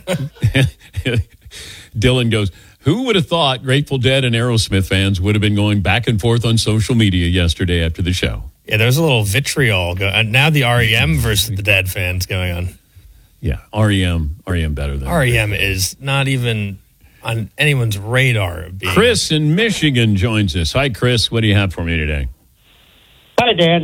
Dylan goes, who would have thought Grateful Dead and Aerosmith fans would have been going back and forth on social media yesterday after the show? Yeah, there's a little vitriol going. Now the REM versus the Dead fans going on. Yeah, REM better than REM is not even on anyone's radar. Chris in Michigan joins us. Hi, Chris. What do you have for me today? Hi, Dan.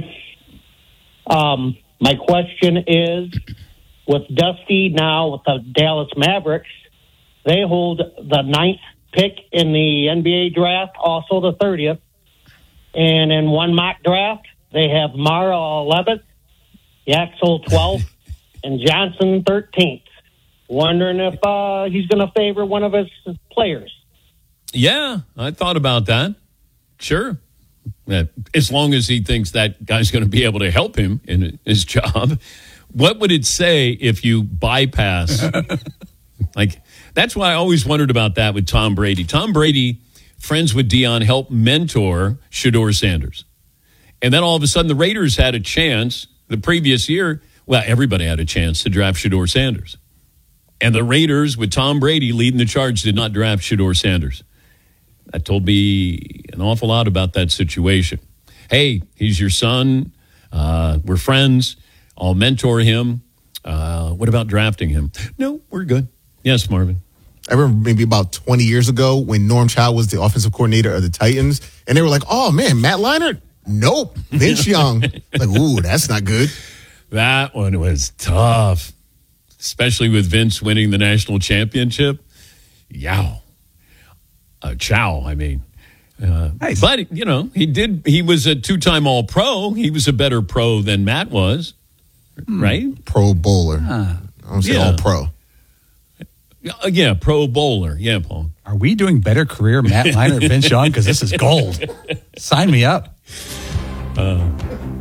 My question is, with Dusty now with the Dallas Mavericks, they hold the 9th pick in the NBA draft, also the 30th. And in one mock draft, they have Mara 11th, Yaxel 12th, and Johnson 13th. Wondering if he's going to favor one of his players. Yeah, I thought about that. Sure. As long as he thinks that guy's going to be able to help him in his job. What would it say if you bypass? That's why I always wondered about that with Tom Brady. Tom Brady, friends with Deion, helped mentor Shedeur Sanders. And then all of a sudden the Raiders had a chance the previous year. Well, everybody had a chance to draft Shedeur Sanders. And the Raiders, with Tom Brady leading the charge, did not draft Shedeur Sanders. That told me an awful lot about that situation. Hey, he's your son. We're friends. I'll mentor him. What about drafting him? No, we're good. Yes, Marvin. I remember maybe about 20 years ago when Norm Chow was the offensive coordinator of the Titans, and they were like, oh, man, Matt Leinart? Nope. Vince Young. Ooh, that's not good. That one was tough, especially with Vince winning the national championship. Yow. Chow, I mean. Nice. But, he was a 2-time All-Pro. He was a better pro than Matt was, right? Pro bowler. I don't say All-Pro. Yeah, Pro Bowler. Yeah, Paul. Are we doing better career Matt Leinart or Vince Young? Because this is gold. Sign me up. Man.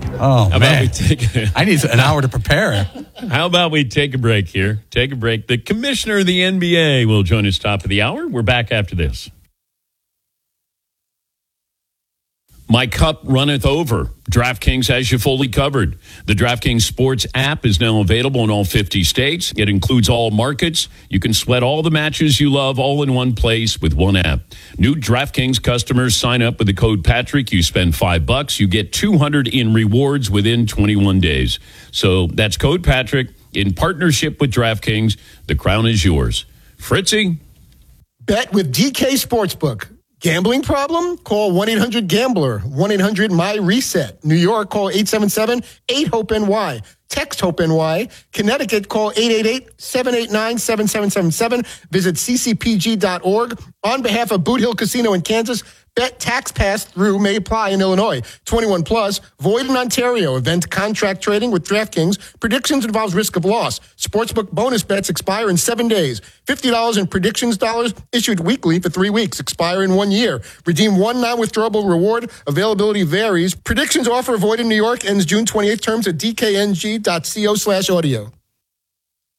I need an hour to prepare. How about we take a break here? Take a break. The commissioner of the NBA will join us top of the hour. We're back after this. My cup runneth over. DraftKings has you fully covered. The DraftKings Sports app is now available in all 50 states. It includes all markets. You can sweat all the matches you love all in one place with one app. New DraftKings customers sign up with the code Patrick. You spend $5. You get $200 in rewards within 21 days. So that's code Patrick in partnership with DraftKings. The crown is yours. Fritzy? Bet with DK Sportsbook. Gambling problem? Call 1-800-GAMBLER. 1-800-MY-RESET. New York, call 877-8-HOPE-NY. Text HOPE-NY. Connecticut, call 888-789-7777. Visit ccpg.org. On behalf of Boot Hill Casino in Kansas, bet tax pass-through may apply in Illinois. 21 plus, void in Ontario. Event contract trading with DraftKings. Predictions involves risk of loss. Sportsbook bonus bets expire in 7 days. $50 in predictions dollars issued weekly for 3 weeks. Expire in 1 year. Redeem one non-withdrawable reward. Availability varies. Predictions offer void in New York. Ends June 28th. Terms at dkng.co/audio.